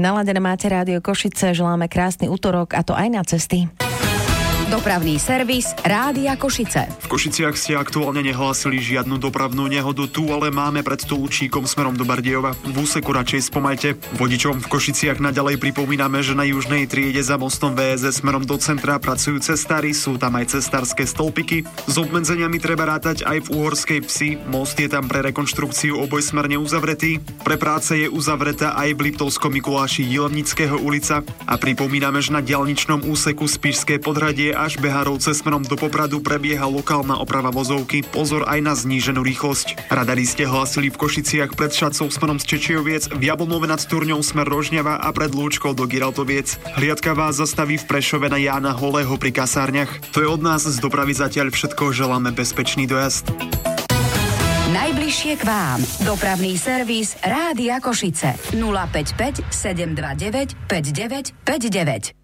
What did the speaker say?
Naladené máte Rádio Košice, želáme krásny utorok, a to aj na cesty. Dopravný servis Rádia Košice. V Košiciach ste aktuálne nehlásili žiadnu dopravnú nehodu tu, ale máme pred Stolčíkom smerom do Bardejova. V úseku radšej spomaľte. Vodičom v Košiciach naďalej pripomíname, že na južnej triede za mostom VSS smerom do centra pracujú cestári, sú tam aj cestárske stĺpiky. S obmedzeniami treba rátať aj v Uhorskej Vsi. Most je tam pre rekonštrukciu obojsmerne uzavretý. Pre práce je uzavretá aj v Liptovskom Mikuláši Jilemnického ulica. A pripomíname, že na diaľničnom úseku Spišské Podhradie až Beharovce smerom do Popradu prebieha lokálna oprava vozovky. Pozor aj na zníženú rýchlosť. Radari ste hlásili v Košiciach pred Šacou smerom z Čečioviec, v Jablonove nad Turňou smer Rožňava a pred Lúčkou do Giraltoviec. Hliadka vás zastaví v Prešove na Jána Holého pri kasárniach. To je od nás z dopravy zatiaľ všetko, želáme bezpečný dojazd. Najbližšie k vám. Dopravný servis Rádia Košice. 055 729 5959.